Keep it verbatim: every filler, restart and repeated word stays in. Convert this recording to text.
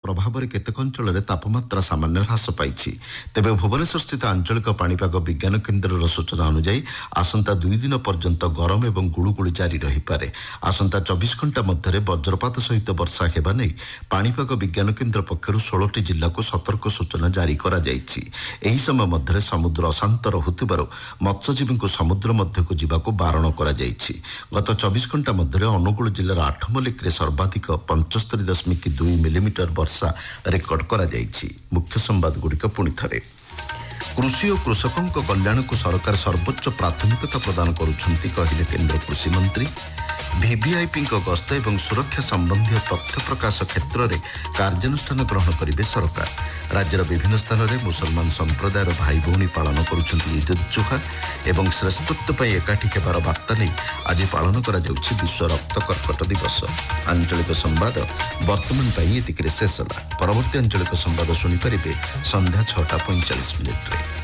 ପ୍ରଭାବରେ କେତେକ ଅଞ୍ଚଳରେ ତାପମାତ୍ରା ସାମାନ୍ୟ ହ୍ରାସ ପାଇଛି। ତେବେ ଭୁବନେଶ୍ୱରସ୍ଥିତ ଆଞ୍ଚଳିକ ପାଣିପାଗ ବିଜ୍ଞାନ କେନ୍ଦ୍ରର ସୂଚନା ଅନୁଯାୟୀ ଆସନ୍ତା ଦୁଇ ଦିନ ପର୍ଯ୍ୟନ୍ତ ଗରମ ଏବଂ ଗୁଳୁଗୁଳି ଜାରି ରହିପାରେ। ଆସନ୍ତା ଚବିଶ ଘଣ୍ଟା ମଧ୍ୟରେ ବଜ୍ରପାତ ସହିତ ବର୍ଷା ହେବା ନେଇ ପାଣିପାଗ ବିଜ୍ଞାନ କେନ୍ଦ୍ର ପକ୍ଷରୁ ଷୋଳଟି ଜିଲ୍ଲାକୁ ସତର୍କ ସୂଚନା ଜାରି କରାଯାଇଛି। ଏହି ସମୟ ମଧ୍ୟରେ ସମୁଦ୍ର ଅଶାନ୍ତ ରହୁଥିବାରୁ ମତ୍ସ୍ୟଜୀବୀଙ୍କୁ ସମୁଦ୍ର ମଧ୍ୟକୁ ଯିବାକୁ ବାରଣ କରାଯାଇଛି। ଗତ ଚବିଶ ଘଣ୍ଟା ମଧ୍ୟରେ ଅନୁଗୁଳ ଜିଲ୍ଲାର ଆଠମଲ୍ଲିକରେ ସର୍ବାଧିକ ପଞ୍ଚସ୍ତରୀ ଦଶମିକ ଦୁଇ ମିଲିମିଟର ବର୍ଷା ରେକର୍ଡ କରାଯାଇଛି। ମୁଖ୍ୟ ସମ୍ବାଦଗୁଡ଼ିକ ପୁଣି ଥରେ। କୃଷି ଓ କୃଷକଙ୍କ କଲ୍ୟାଣକୁ ସରକାର ସର୍ବୋଚ୍ଚ ପ୍ରାଥମିକତା ପ୍ରଦାନ କରୁଛନ୍ତି କହିଲେ କେନ୍ଦ୍ର କୃଷିମନ୍ତ୍ରୀ। ଭିଭିଆଇପିଙ୍କ ଗସ୍ତ ଏବଂ ସୁରକ୍ଷା ସମ୍ବନ୍ଧୀୟ ତଥ୍ୟ ପ୍ରକାଶ କ୍ଷେତ୍ରରେ କାର୍ଯ୍ୟାନୁଷ୍ଠାନ ଗ୍ରହଣ କରିବେ ସରକାର। ରାଜ୍ୟର ବିଭିନ୍ନ ସ୍ଥାନରେ ମୁସଲମାନ ସମ୍ପ୍ରଦାୟର ଭାଇ ଭଉଣୀ ପାଳନ କରୁଛନ୍ତି ଇଦ୍ ଉଦ୍ ଜୁହା ଏବଂ ଶ୍ରେଷ୍ଠତ୍ୱ ପାଇଁ ଏକାଠି ହେବାର ବାର୍ତ୍ତା ନେଇ ଆଜି ପାଳନ କରାଯାଉଛି ବିଶ୍ୱ ରକ୍ତ କର୍କଟ ଦିବସ। ଆଞ୍ଚଳିକ ସମ୍ବାଦ ବର୍ତ୍ତମାନ ପାଇଁ ଏତିକିରେ ଶେଷ ହେଲା। ପରବର୍ତ୍ତୀ ଆଞ୍ଚଳିକ ସମ୍ବାଦ ଶୁଣିପାରିବେ ସନ୍ଧ୍ୟା ଛଅଟା ପଇଁଚାଳିଶ ମିନିଟ୍ରେ।